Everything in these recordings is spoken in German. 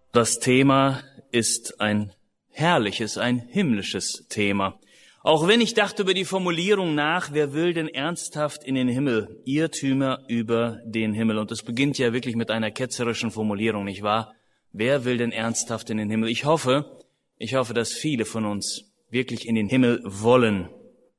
Das Thema ist ein herrliches, ein himmlisches Thema. Auch wenn ich dachte über die Formulierung nach, wer will denn ernsthaft in den Himmel? Irrtümer über den Himmel. Und es beginnt ja wirklich mit einer ketzerischen Formulierung, nicht wahr? Wer will denn ernsthaft in den Himmel? Ich hoffe, dass viele von uns wirklich in den Himmel wollen.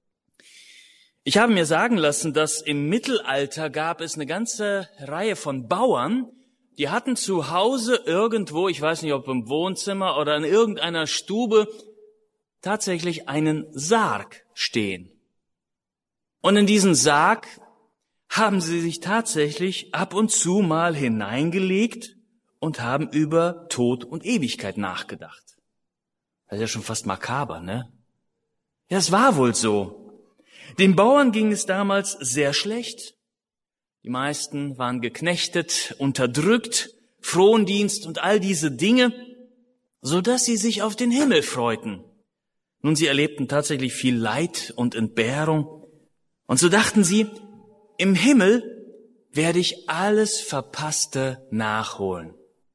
Ich habe mir sagen lassen, dass im Mittelalter gab es eine ganze Reihe von Bauern, die hatten zu Hause irgendwo, ich weiß nicht, ob im Wohnzimmer oder in irgendeiner Stube, tatsächlich einen Sarg stehen. Und in diesen Sarg haben sie sich tatsächlich ab und zu mal hineingelegt und haben über Tod und Ewigkeit nachgedacht. Das ist ja schon fast makaber, ne? Ja, es war wohl so. Den Bauern ging es damals sehr schlecht. Die meisten waren geknechtet, unterdrückt, Frondienst und all diese Dinge, so dass sie sich auf den Himmel freuten. Nun, sie erlebten tatsächlich viel Leid und Entbehrung. Und so dachten sie, im Himmel werde ich alles Verpasste nachholen.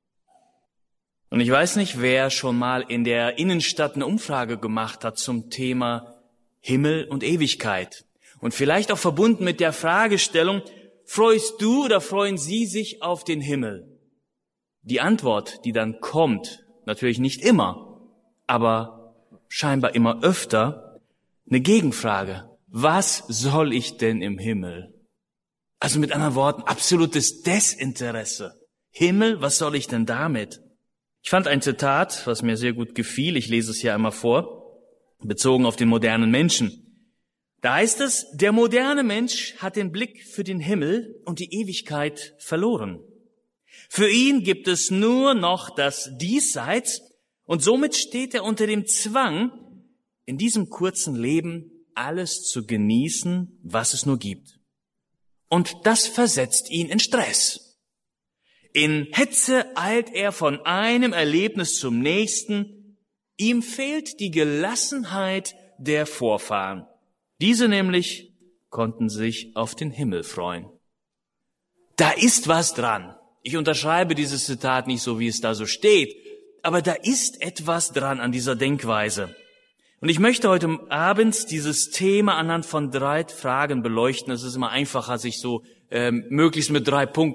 Und ich weiß nicht, wer schon mal in der Innenstadt eine Umfrage gemacht hat zum Thema Himmel und Ewigkeit. Und vielleicht auch verbunden mit der Fragestellung, freust du oder freuen Sie sich auf den Himmel? Die Antwort, die dann kommt, natürlich nicht immer, aber scheinbar immer öfter, eine Gegenfrage. Was soll ich denn im Himmel? Also mit anderen Worten, absolutes Desinteresse. Himmel, was soll ich denn damit? Ich fand ein Zitat, was mir sehr gut gefiel, ich lese es hier einmal vor, bezogen auf den modernen Menschen. Da heißt es, der moderne Mensch hat den Blick für den Himmel und die Ewigkeit verloren. Für ihn gibt es nur noch das Diesseits und somit steht er unter dem Zwang, in diesem kurzen Leben alles zu genießen, was es nur gibt. Und das versetzt ihn in Stress. In Hetze eilt er von einem Erlebnis zum nächsten. Ihm fehlt die Gelassenheit der Vorfahren. Diese nämlich konnten sich auf den Himmel freuen. Da ist was dran. Ich unterschreibe dieses Zitat nicht so, wie es da so steht, aber da ist etwas dran an dieser Denkweise. Und ich möchte heute Abend dieses Thema anhand von 3 Fragen beleuchten. Es ist immer einfacher, sich so möglichst mit 3 Punkten